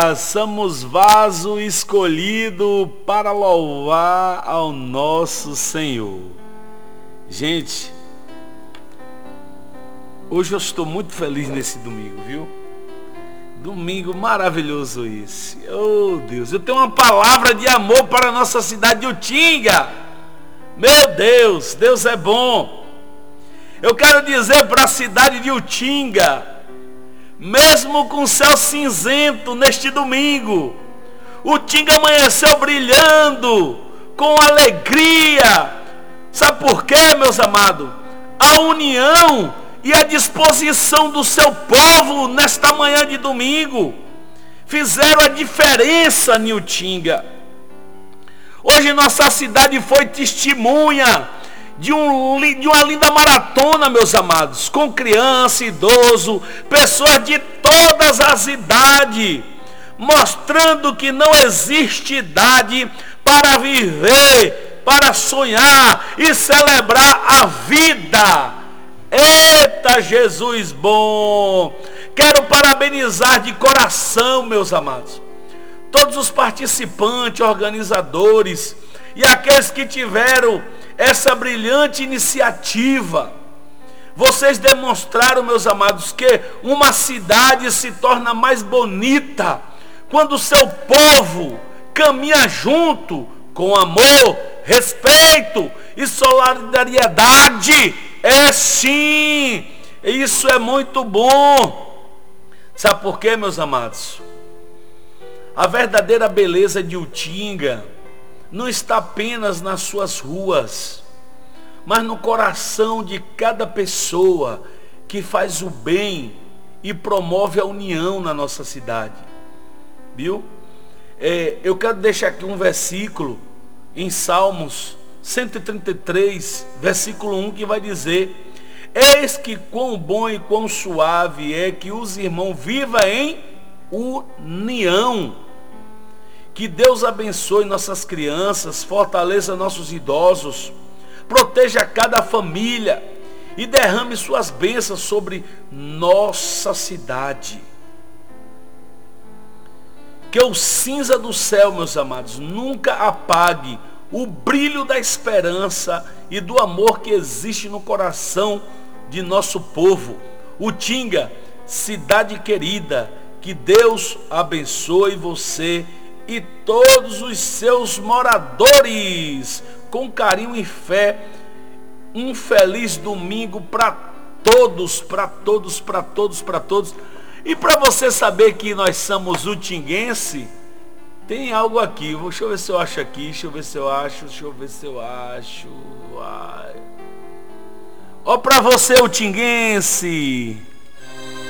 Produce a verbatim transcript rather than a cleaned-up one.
Somos vaso escolhido para louvar ao nosso Senhor. Gente, hoje eu estou muito feliz nesse domingo, viu? Domingo maravilhoso esse. Oh Deus, eu tenho uma palavra de amor para a nossa cidade de Utinga. Meu Deus, Deus é bom. Eu quero dizer para a cidade de Utinga, mesmo com o céu cinzento neste domingo, Utinga amanheceu brilhando, com alegria. Sabe por quê, meus amados? A união e a disposição do seu povo nesta manhã de domingo fizeram a diferença em Utinga. Hoje nossa cidade foi testemunha De, um, de uma linda maratona, meus amados, com criança, idoso, pessoas de todas as idades, mostrando que não existe idade para viver, para sonhar e celebrar a vida. Eita, Jesus bom! Quero parabenizar de coração, meus amados, todos os participantes, organizadores e aqueles que tiveram essa brilhante iniciativa. Vocês demonstraram, meus amados, que uma cidade se torna mais bonita quando o seu povo caminha junto com amor, respeito e solidariedade. É sim, isso é muito bom. Sabe por quê, meus amados? A verdadeira beleza de Utinga não está apenas nas suas ruas, mas no coração de cada pessoa que faz o bem e promove a união na nossa cidade. Viu? É, eu quero deixar aqui um versículo em Salmos cento e trinta e três, versículo um, que vai dizer: eis que quão bom e quão suave é que os irmãos vivam em união. Que Deus abençoe nossas crianças, fortaleça nossos idosos, proteja cada família e derrame suas bênçãos sobre nossa cidade. Que o cinza do céu, meus amados, nunca apague o brilho da esperança e do amor que existe no coração de nosso povo. Utinga, cidade querida, que Deus abençoe você e todos os seus moradores, com carinho e fé. Um feliz domingo para todos, para todos, para todos, para todos. E para você saber que nós somos utinguense, tem algo aqui. Deixa eu ver se eu acho aqui, deixa eu ver se eu acho, deixa eu ver se eu acho. Ai. Ó, para você utinguense.